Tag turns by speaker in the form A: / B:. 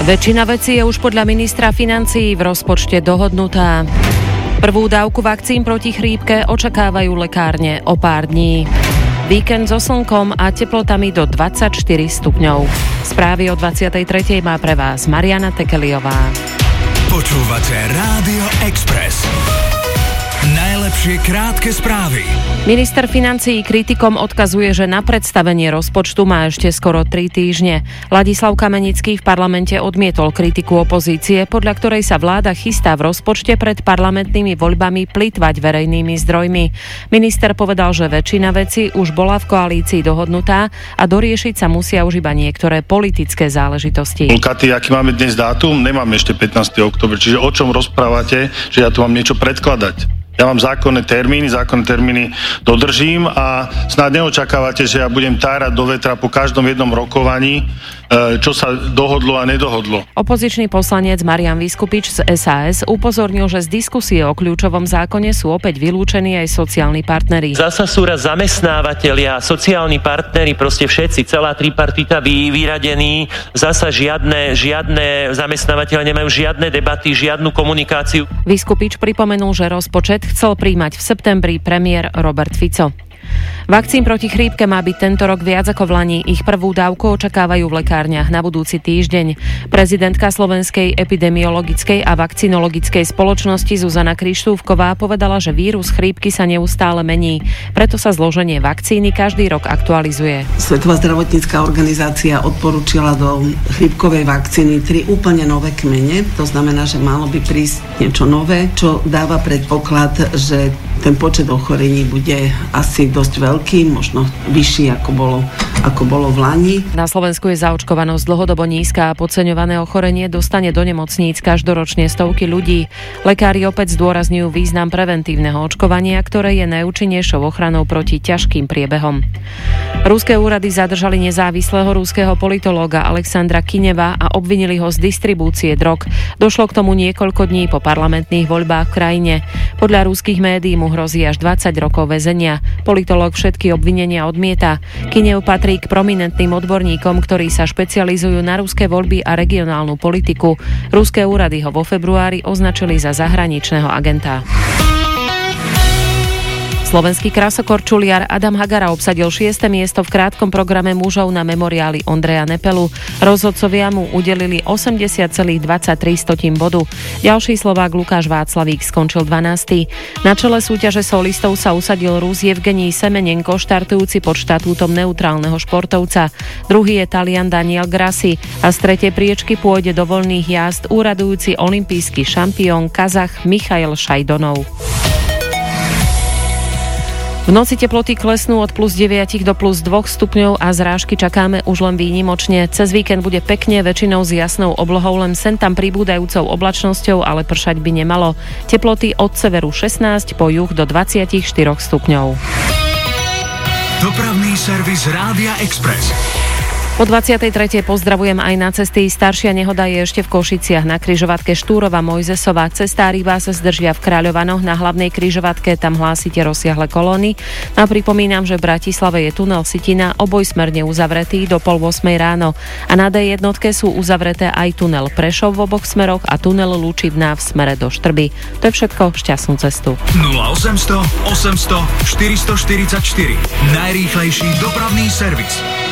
A: Väčšina vecí je už podľa ministra financií v rozpočte dohodnutá. Prvú dávku vakcín proti chrípke očakávajú lekárne o pár dní. Víkend so slnkom a teplotami do 24 stupňov. Správy o 23. má pre vás Mariana Tekeliová.
B: Počúvate Rádio Express. Najlepšie krátke správy.
A: Minister financií kritikom odkazuje, že na predstavenie rozpočtu má ešte skoro 3 týždne. Ladislav Kamenický v parlamente odmietol kritiku opozície, podľa ktorej sa vláda chystá v rozpočte pred parlamentnými voľbami plytvať verejnými zdrojmi. Minister povedal, že väčšina vecí už bola v koalícii dohodnutá a doriešiť sa musia už iba niektoré politické záležitosti.
C: Katy, aký máme dnes dátum? Nemám ešte 15. október, čiže o čom rozprávate, že ja tu mám niečo predkladať? Ja mám zákonné termíny dodržím a snáď neočakávate, že ja budem tárať do vetra po každom jednom rokovaní, čo sa dohodlo a nedohodlo.
A: Opozičný poslanec Marian Vyskupič z SAS upozornil, že z diskusie o kľúčovom zákone sú opäť vylúčení aj sociálni partneri.
D: Zasa sú raz zamestnávateľia, sociálni partneri, proste všetci, celá tripartita vyradení, zasa žiadne zamestnávateľia nemajú žiadne debaty, žiadnu komunikáciu.
A: Vyskupič pripomenul, že rozpočet chcel prijímať v septembri premiér Robert Fico. Vakcín proti chrípke má byť tento rok viac ako v lani. Ich prvú dávku očakávajú v lekárniach na budúci týždeň. Prezidentka Slovenskej epidemiologickej a vakcinologickej spoločnosti Zuzana Krištúfková povedala, že vírus chrípky sa neustále mení. Preto sa zloženie vakcíny každý rok aktualizuje.
E: Svetová zdravotnícka organizácia odporúčila do chrípkovej vakcíny 3 úplne nové kmene. To znamená, že malo by prísť niečo nové, čo dáva predpoklad, že ten počet ochorení bude asi dosť veľký, možno vyšší ako bolo v lani.
A: Na Slovensku je zaočkovanosť dlhodobo nízka a podceňované ochorenie dostane do nemocníc každoročne stovky ľudí. Lekári opäť zdôrazňujú význam preventívneho očkovania, ktoré je najúčinnejšou ochranou proti ťažkým priebehom. Ruské úrady zadržali nezávislého ruského politológa Alexandra Kineva a obvinili ho z distribúcie drog. Došlo k tomu niekoľko dní po parlamentných voľbách v krajine. Podľa ruských médií mu hrozí až 20 rokov väzenia. Politológ všetky obvinenia odmieta. Kinev patrí k prominentným odborníkom, ktorí sa špecializujú na ruské voľby a regionálnu politiku. Ruské úrady ho vo februári označili za zahraničného agenta. Slovenský krasokorčuliar Adam Hagara obsadil 6. miesto v krátkom programe mužov na memoriáli Ondreja Nepelu. Rozhodcovia mu udelili 80,23 bodu. Ďalší Slovák Lukáš Václavík skončil 12. Na čele súťaže solistov sa usadil Rus Evgenij Semenenko, štartujúci pod štatútom neutrálneho športovca. Druhý je Talian Daniel Grassi a z tretej priečky pôjde do voľných jazd úradujúci olympijský šampión Kazach Michail Šajdonov. V noci teploty klesnú od +9 do +2 stupňov a zrážky čakáme už len výnimočne. Cez víkend bude pekne, väčšinou s jasnou oblohou, len sem tam pribúdajúcou oblačnosťou, ale pršať by nemalo. Teploty od severu 16, po juh do 24 stupňov.
B: Dopravný servis Rádia Express.
A: Po 23. pozdravujem aj na cesty. Staršia nehoda je ešte v Košiciach na križovatke Štúrova Mojzesova. Cestári vás zdržia v Kráľovanoch, na hlavnej križovatke tam hlásite rozsiahle kolóny. A pripomínam, že v Bratislave je tunel Sitina obojsmerne uzavretý do 7:30 ráno. A na D1 sú uzavreté aj tunel Prešov v oboch smeroch a tunel Lučivná v smere do Štrby. To je všetko, šťastnú cestu.
B: 0800 800 444. Najrýchlejší dopravný servis.